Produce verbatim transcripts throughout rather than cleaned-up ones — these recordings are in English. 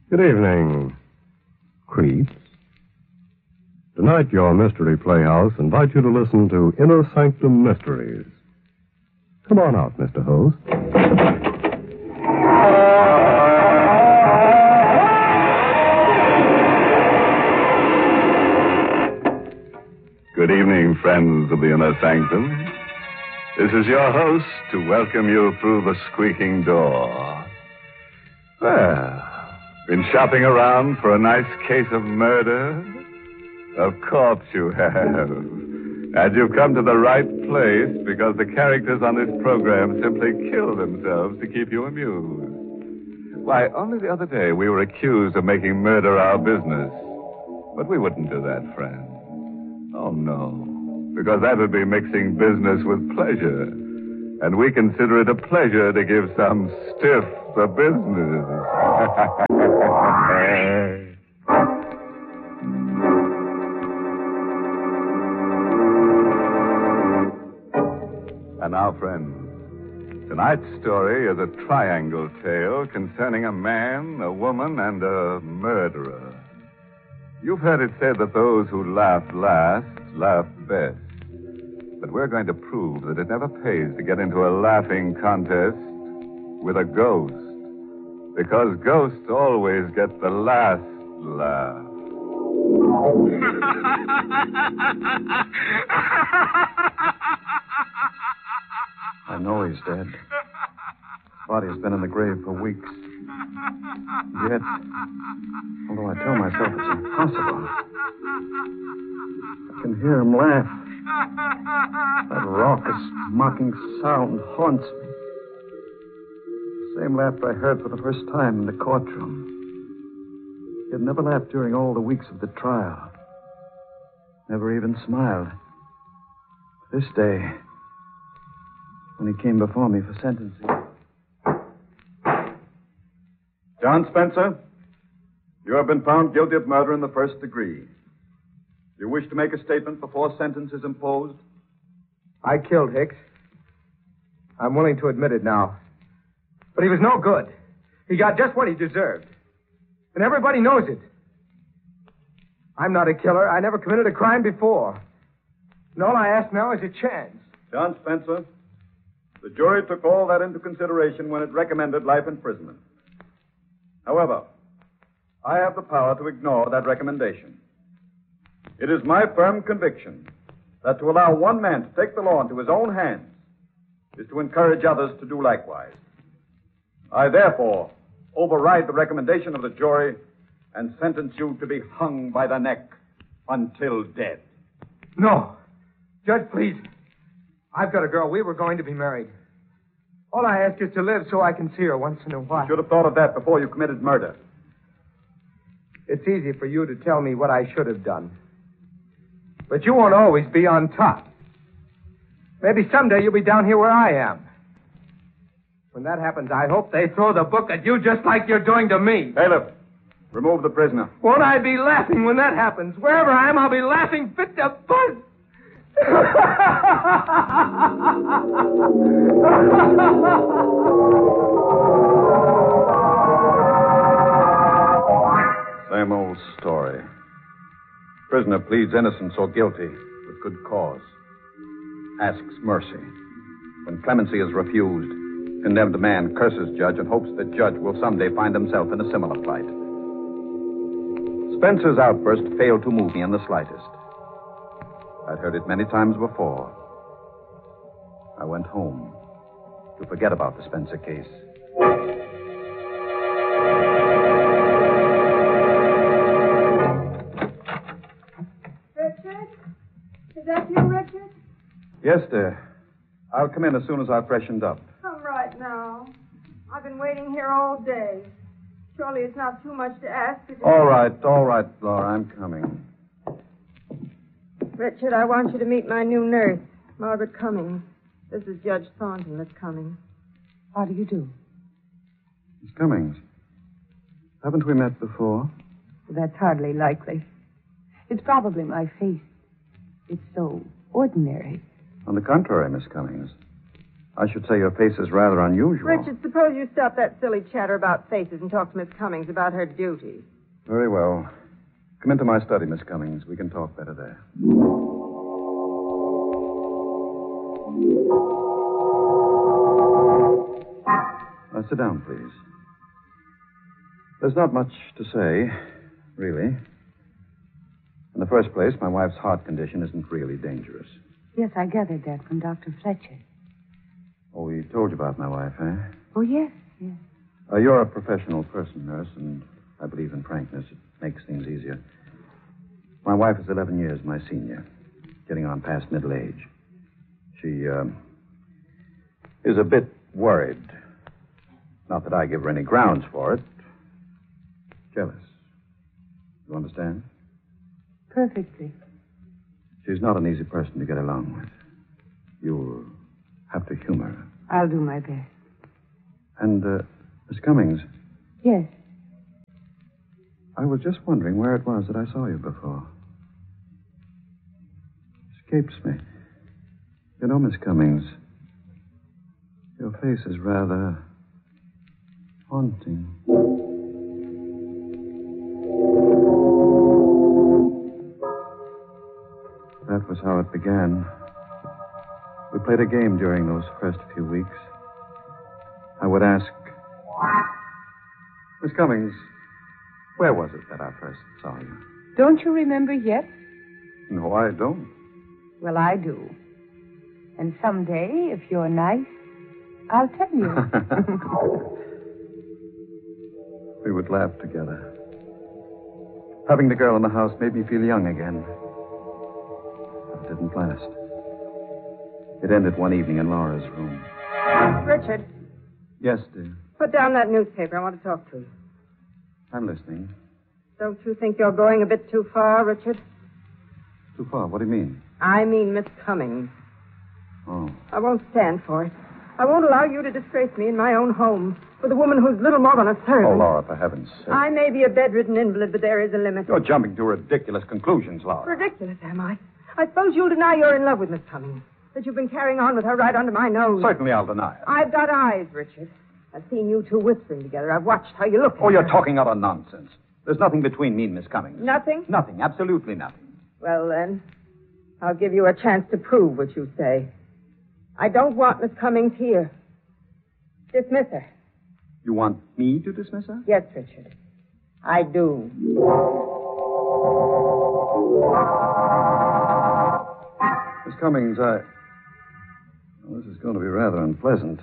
Good evening, creeps. Tonight, your Mystery Playhouse invites you to listen to Inner Sanctum Mysteries. Come on out, Mister Host. Good evening, friends of the Inner Sanctum. This is your host to welcome you through the squeaking door. Well, been shopping around for a nice case of murder? Of course you have. And you've come to the right place because the characters on this program simply kill themselves to keep you amused. Why, only the other day we were accused of making murder our business. But we wouldn't do that, friend. Oh, no. Because that would be mixing business with pleasure. And we consider it a pleasure to give some stiff the business. And now, friends, tonight's story is a triangle tale concerning a man, a woman, and a murderer. You've heard it said that those who laugh last laugh best. But we're going to prove that it never pays to get into a laughing contest with a ghost. Because ghosts always get the last laugh. I know he's dead. Body's been in the grave for weeks. Yet, although I tell myself it's impossible, I can hear him laugh. That raucous, mocking sound haunts me. The same laughter I heard for the first time in the courtroom. He had never laughed during all the weeks of the trial. Never even smiled. This day, when he came before me for sentencing. John Spencer, you have been found guilty of murder in the first degree. You wish to make a statement before sentence is imposed? I killed Hicks. I'm willing to admit it now. But he was no good. He got just what he deserved. And everybody knows it. I'm not a killer. I never committed a crime before. And all I ask now is a chance. John Spencer, the jury took all that into consideration when it recommended life imprisonment. However, I have the power to ignore that recommendation. It is my firm conviction that to allow one man to take the law into his own hands is to encourage others to do likewise. I therefore override the recommendation of the jury and sentence you to be hung by the neck until dead. No. Judge, please. I've got a girl. We were going to be married. All I ask is to live so I can see her once in a while. You should have thought of that before you committed murder. It's easy for you to tell me what I should have done. But you won't always be on top. Maybe someday you'll be down here where I am. When that happens, I hope they throw the book at you just like you're doing to me. Bailiff, remove the prisoner. Won't I be laughing when that happens? Wherever I am, I'll be laughing fit to buzz. Same old story. Prisoner pleads innocence or guilty with good cause. Asks mercy. When clemency is refused, condemned man curses judge and hopes that judge will someday find himself in a similar plight. Spencer's outburst failed to move me in the slightest. I'd heard it many times before. I went home to forget about the Spencer case. Richard? Is that you, Richard? Yes, dear. I'll come in as soon as I've freshened up. Come right now. I've been waiting here all day. Surely it's not too much to ask. All right, all right, Laura, I'm coming. Richard, I want you to meet my new nurse, Margaret Cummings. This is Judge Thornton that's coming. How do you do? Miss Cummings, haven't we met before? That's hardly likely. It's probably my face. It's so ordinary. On the contrary, Miss Cummings. I should say your face is rather unusual. Richard, suppose you stop that silly chatter about faces and talk to Miss Cummings about her duty. Very well. Come into my study, Miss Cummings. We can talk better there. Now, sit down, please. There's not much to say, really. In the first place, my wife's heart condition isn't really dangerous. Yes, I gathered that from Doctor Fletcher. Oh, he told you about my wife, eh? Oh, yes, yes. Uh, you're a professional person, nurse, and I believe in frankness. It makes things easier. My wife is eleven years my senior, getting on past middle age. She, uh, is a bit worried. Not that I give her any grounds for it. Jealous. You understand? Perfectly. She's not an easy person to get along with. You'll have to humor her. I'll do my best. And, uh, Miss Cummings, Yes. I was just wondering where it was that I saw you before. Escapes me. You know, Miss Cummings, your face is rather haunting. That was how it began. We played a game during those first few weeks. I would ask, Miss Cummings, where was it that I first saw you? Don't you remember yet? No, I don't. Well, I do. And someday, if you're nice, I'll tell you. We would laugh together. Having the girl in the house made me feel young again. But it didn't last. It ended one evening in Laura's room. Richard, Yes, dear. put down that newspaper. I want to talk to you. I'm listening. Don't you think you're going a bit too far, Richard? Too far. What do you mean? I mean Miss Cummings. Oh. I won't stand for it. I won't allow you to disgrace me in my own home with a woman who's little more than a servant. Oh, Laura, for heaven's sake. I may be a bedridden invalid, but there is a limit. You're jumping to ridiculous conclusions, Laura. Ridiculous, am I? I suppose you'll deny you're in love with Miss Cummings, that you've been carrying on with her right under my nose. Certainly I'll deny it. I've got eyes, Richard. I've seen you two whispering together. I've watched how you look at Oh, you're her. talking utter nonsense. There's nothing between me and Miss Cummings. Nothing? Nothing. Absolutely nothing. Well, then, I'll give you a chance to prove what you say. I don't want Miss Cummings here. Dismiss her. You want me to dismiss her? Yes, Richard. I do. Miss Cummings, I... Well, this is going to be rather unpleasant.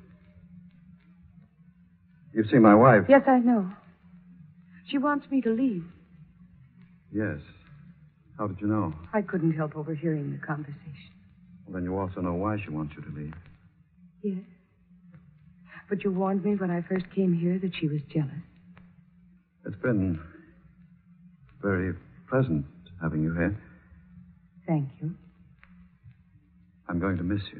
You've seen my wife? Yes, I know. She wants me to leave. Yes. How did you know? I couldn't help overhearing the conversation. Well, then you also know why she wants you to leave. Yes. But you warned me when I first came here that she was jealous. It's been very pleasant having you here. Thank you. I'm going to miss you.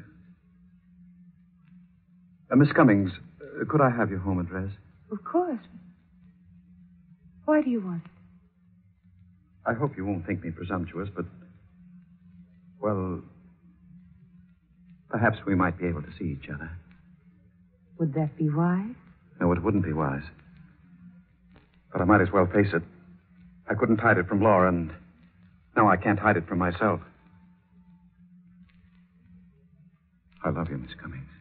Uh, Miss Cummings, uh, could I have your home address? Of course. Why do you want it? I hope you won't think me presumptuous, but, well, perhaps we might be able to see each other. Would that be wise? No, it wouldn't be wise. But I might as well face it. I couldn't hide it from Laura, and now I can't hide it from myself. I love you, Miss Cummings.